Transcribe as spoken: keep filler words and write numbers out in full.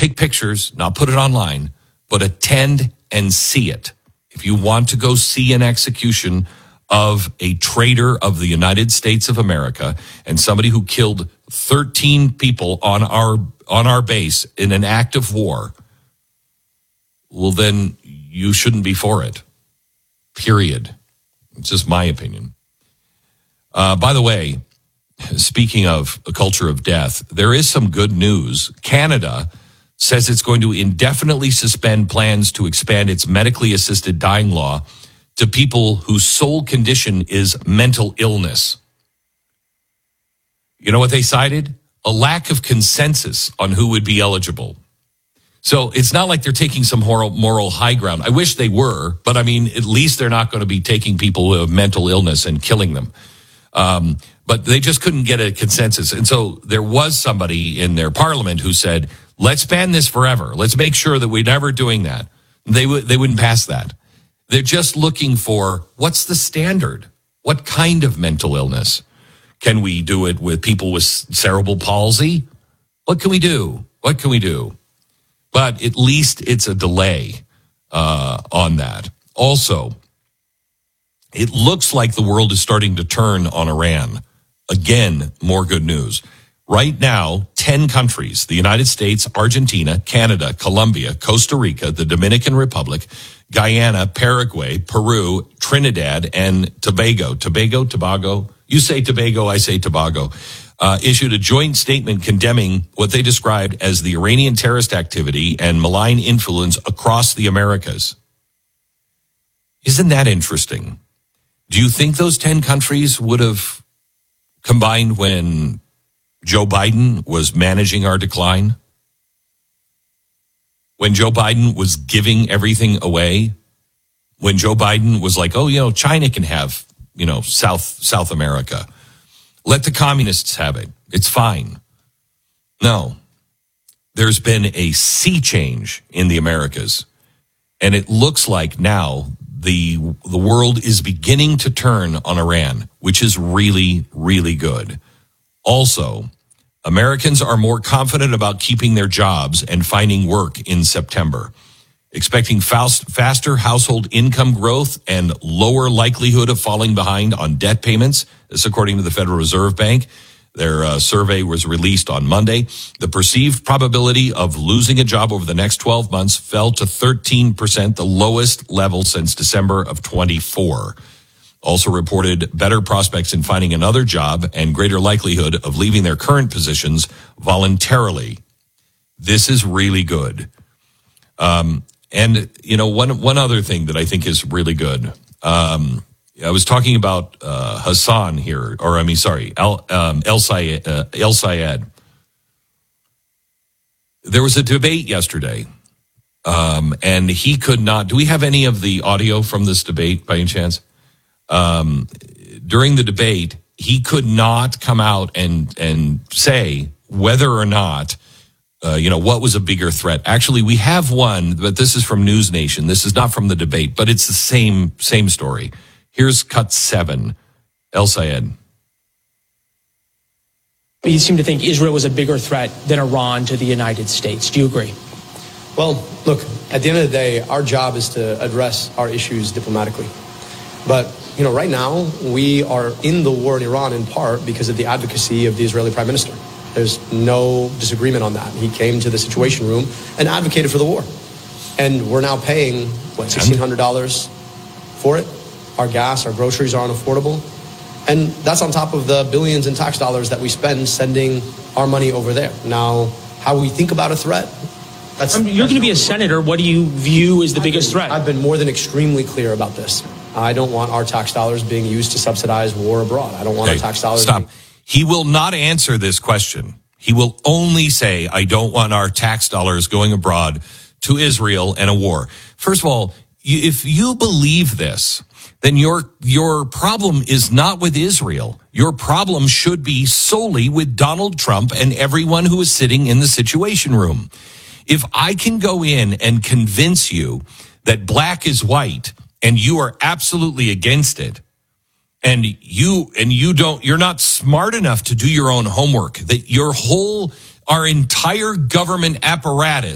take pictures, not put it online, but attend and see it. If you want to go see an execution of a traitor of the United States of America and somebody who killed thirteen people on our on our base in an act of war, well, then you shouldn't be for it. Period. It's just my opinion. Uh, by the way, speaking of a culture of death, there is some good news. Canada says it's going to indefinitely suspend plans to expand its medically assisted dying law to people whose sole condition is mental illness. You know what they cited? A lack of consensus on who would be eligible. So it's not like they're taking some moral, moral high ground. I wish they were, but I mean, at least they're not going to be taking people who have mental illness and killing them. Um, but they just couldn't get a consensus. And so there was somebody in their parliament who said, let's ban this forever. Let's make sure that we're never doing that. They would, they wouldn't pass that. They're just looking for what's the standard? What kind of mental illness? Can we do it with people with cerebral palsy? What can we do? What can we do? But at least it's a delay uh, on that. Also, it looks like the world is starting to turn on Iran. Again, more good news. Right now, ten countries, the United States, Argentina, Canada, Colombia, Costa Rica, the Dominican Republic, Guyana, Paraguay, Peru, Trinidad, and Tobago. Tobago, Tobago. You say Tobago, I say Tobago. Uh, issued a joint statement condemning what they described as the Iranian terrorist activity and malign influence across the Americas. Isn't that interesting? Do you think those ten countries would have combined when Joe Biden was managing our decline? When Joe Biden was giving everything away? When Joe Biden was like, oh, you know, China can have, you know, South South America. Let the communists have it. It's fine. No. There's been a sea change in the Americas. And it looks like now the the world is beginning to turn on Iran, which is really, really good. Also, Americans are more confident about keeping their jobs and finding work in September, expecting fast, faster household income growth and lower likelihood of falling behind on debt payments. This, according to the Federal Reserve Bank. Their uh, survey was released on Monday. The perceived probability of losing a job over the next twelve months fell to thirteen percent, the lowest level since December of twenty-four. Also reported better prospects in finding another job and greater likelihood of leaving their current positions voluntarily. This is really good. Um, and, you know, one one other thing that I think is really good. Um, I was talking about uh, Hassan here, or I mean, sorry, El, um, El, Sayed, uh, El Sayed. There was a debate yesterday, um, and he could not. Do we have any of the audio from this debate by any chance? Um, during the debate, he could not come out and and say whether or not, uh, you know, what was a bigger threat. Actually, we have one, but this is from News Nation. This is not from the debate, but it's the same same story. Here's cut seven. El Sayed. You seem to think Israel was a bigger threat than Iran to the United States. Do you agree? Well, look, at the end of the day, our job is to address our issues diplomatically. But, you know, right now, we are in the war in Iran in part because of the advocacy of the Israeli Prime Minister. There's no disagreement on that. He came to the Situation Room and advocated for the war. And we're now paying, what, sixteen hundred dollars for it? Our gas, our groceries are unaffordable. And that's on top of the billions in tax dollars that we spend sending our money over there. Now, how we think about a threat, that's... I mean, you're going to be a senator. What do you view as the I've biggest been, threat? I've been more than extremely clear about this. I don't want our tax dollars being used to subsidize war abroad. I don't want hey, our tax dollars... Stop. Being... He will not answer this question. He will only say, I don't want our tax dollars going abroad to Israel and a war. First of all, if you believe this, then your your problem is not with Israel. Your problem should be solely with Donald Trump and everyone who is sitting in the Situation Room. If I can go in and convince you that black is white and you are absolutely against it, and you and you don't you're not smart enough to do your own homework, that your whole our entire government apparatus